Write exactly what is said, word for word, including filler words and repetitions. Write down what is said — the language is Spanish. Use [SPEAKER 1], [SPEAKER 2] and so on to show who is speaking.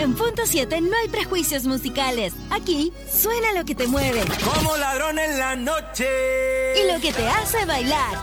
[SPEAKER 1] En Punto siete no hay prejuicios musicales. Aquí suena lo que te mueve.
[SPEAKER 2] Como ladrón en la noche.
[SPEAKER 1] Y lo que te hace bailar.